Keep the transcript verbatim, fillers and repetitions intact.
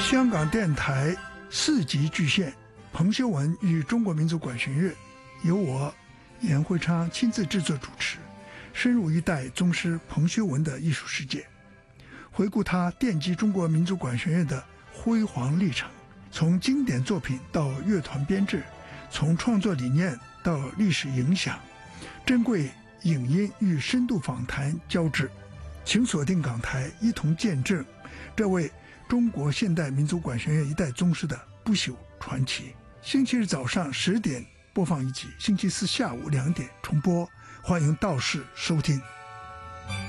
香港电台四级巨献，彭修文与中国民族管弦乐，由我严会昌亲自制作主持，深入一代宗师彭修文的艺术世界，回顾他奠基中国民族管弦乐的辉煌历程，从经典作品到乐团编制，从创作理念到历史影响，珍贵影音与深度访谈交织。请锁定港台，一同见证这位中国现代民族管弦乐一代宗师的不朽传奇。星期日早上十点播放一集，星期四下午两点重播，欢迎到时收听。